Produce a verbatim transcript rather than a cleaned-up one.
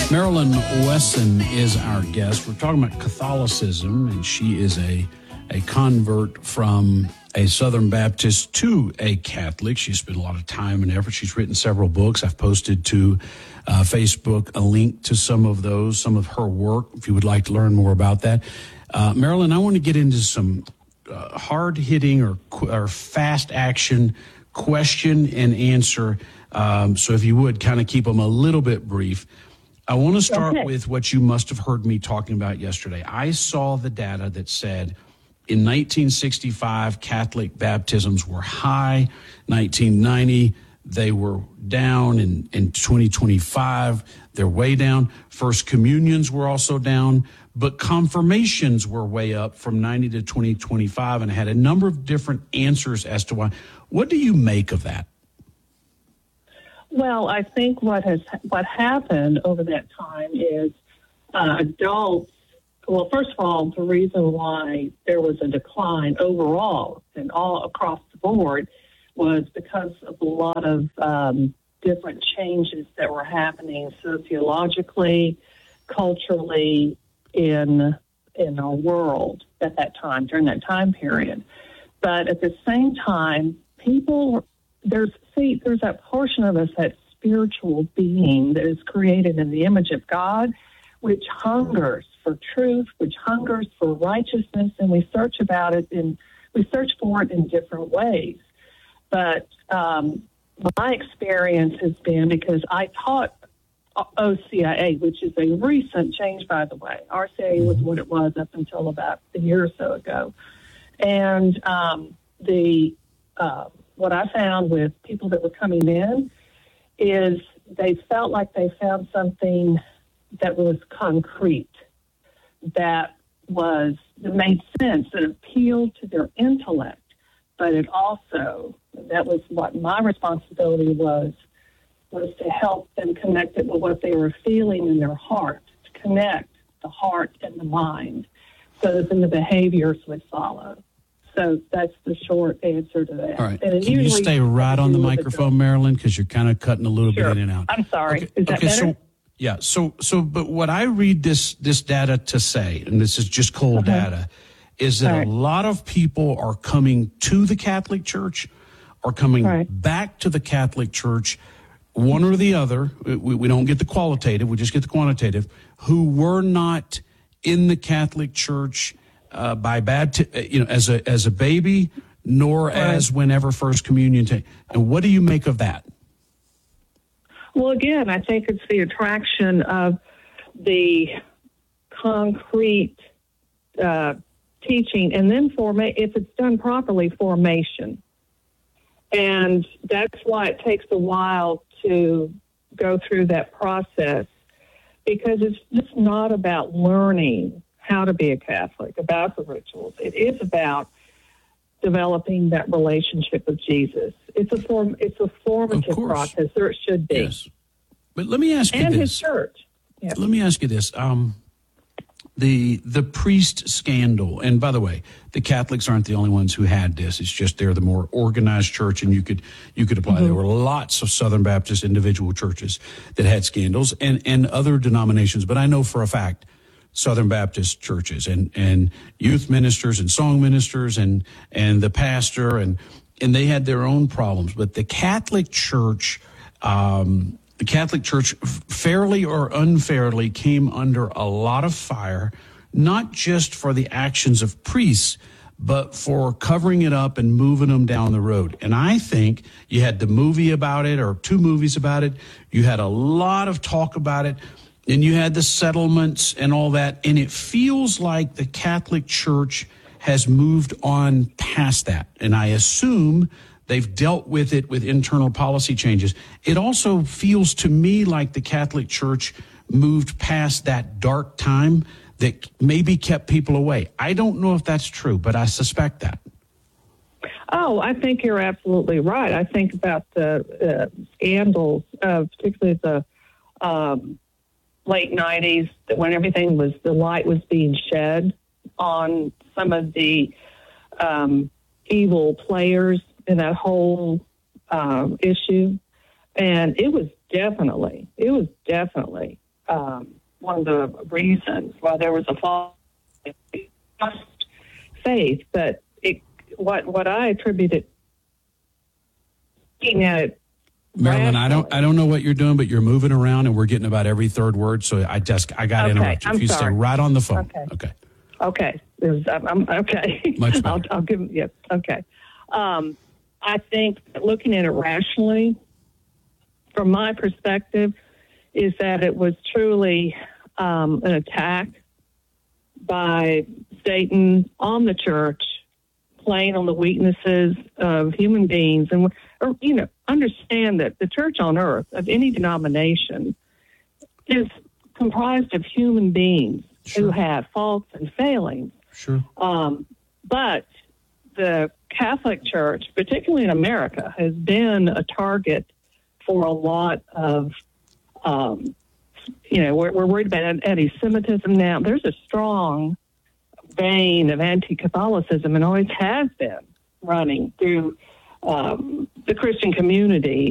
Marilyn Wesson is our guest. We're talking about Catholicism, and she is a, a convert from a Southern Baptist to a Catholic. She's spent a lot of time and effort. She's written several books. I've posted to uh, Facebook a link to some of those, some of her work, if you would like to learn more about that. Uh, Marilyn, I want to get into some uh, hard-hitting or, or fast-action question and answer. Um, so if you would, kind of keep them a little bit brief. I want to start okay. with what you must have heard me talking about yesterday. I saw the data that said in nineteen sixty-five, Catholic baptisms were high. nineteen ninety, they were down. In, in twenty twenty-five, they're way down. First communions were also down. But confirmations were way up from ninety to twenty twenty-five, and I had a number of different answers as to why. What do you make of that? Well, I think what has what happened over that time is uh, adults. Well, first of all, the reason why there was a decline overall and all across the board was because of a lot of um, different changes that were happening sociologically, culturally in in our world at that time during that time period. But at the same time, people. There's see, there's that portion of us, that spiritual being that is created in the image of God, which hungers for truth, which hungers for righteousness, and we search about it in we search for it in different ways. But um, my experience has been, because I taught O C I A, which is a recent change, by the way. R C I A was what it was up until about a year or so ago, and um, the uh, what I found with people that were coming in is they felt like they found something that was concrete, that was that made sense, that appealed to their intellect, but it also, that was what my responsibility was, was to help them connect it with what they were feeling in their heart, to connect the heart and the mind, so that then the behaviors would follow. So that's the short answer to that. All right. And Can you stay right on the microphone, Marilyn, because you're kind of cutting a little sure. bit in and out. I'm sorry. Okay. Is that okay, better? So, yeah. So, so, but what I read this this data to say, and this is just cold uh-huh. data, is that right. a lot of people are coming to the Catholic Church, or coming right. back to the Catholic Church, one or the other. We, we don't get the qualitative; we just get the quantitative. Who were not in the Catholic Church Uh, by bad, t- you know, as a as a baby, nor right. as whenever First Communion. T- and what do you make of that? Well, again, I think it's the attraction of the concrete uh, teaching, and then forma- if it's done properly, formation. And that's why it takes a while to go through that process, because it's just not about learning how to be a Catholic, about the rituals. It is about developing that relationship with Jesus. It's a form. It's a formative process, or it should be. Yes. But let me ask you and this. his church. Yeah. Let me ask you this. Um, the the priest scandal, and by the way, the Catholics aren't the only ones who had this. It's just they're the more organized church, and you could you could apply. Mm-hmm. There were lots of Southern Baptist individual churches that had scandals, and and other denominations. But I know for a fact, Southern Baptist churches and, and youth ministers and song ministers and, and the pastor, and, and they had their own problems. But the Catholic Church, um, the Catholic Church, fairly or unfairly, came under a lot of fire, not just for the actions of priests, but for covering it up and moving them down the road. And I think you had the movie about it, or two movies about it. You had a lot of talk about it. And you had the settlements and all that, and it feels like the Catholic Church has moved on past that. And I assume they've dealt with it with internal policy changes. It also feels to me like the Catholic Church moved past that dark time that maybe kept people away. I don't know if that's true, but I suspect that. Oh, I think you're absolutely right. I think about the uh, scandals, uh, particularly the um, late nineties, when everything was, the light was being shed on some of the um, evil players in that whole um, issue. And it was definitely, it was definitely um, one of the reasons why there was a fall in faith. But it, what what I attribute it, looking at it, Marilyn, I don't I don't know what you're doing, but you're moving around and we're getting about every third word. So I just I got to Okay, interrupt you. I'm If you sorry. stay right on the phone. Okay. Okay. Okay. It was, I'm, I'm- okay. Much better. I'll, I'll give. Yep. Okay. Um, I think that looking at it rationally, from my perspective, is that it was truly um, an attack by Satan on the church, playing on the weaknesses of human beings, and or, you know, understand that the church on earth of any denomination is comprised of human beings Sure. who have faults and failings. Sure. Um, but the Catholic Church, particularly in America, has been a target for a lot of, um, you know, we're, we're worried about anti-Semitism now. There's a strong vein of anti-Catholicism and always has been running through um, the Christian community.